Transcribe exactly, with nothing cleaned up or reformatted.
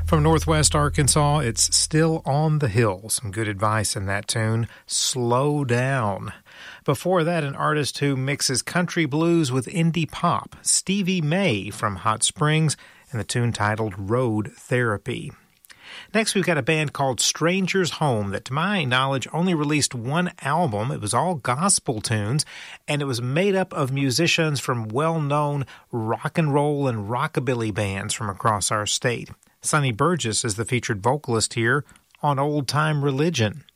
From Northwest Arkansas, it's Still on the Hill. Some good advice in that tune. Slow down. Before that, an artist who mixes country blues with indie pop, Stevie May from Hot Springs, and the tune titled Road Therapy. Next, we've got a band called Stranger's Home that, to my knowledge, only released one album. It was all gospel tunes, and it was made up of musicians from well-known rock and roll and rockabilly bands from across our state. Sonny Burgess is the featured vocalist here on Old Time Religion.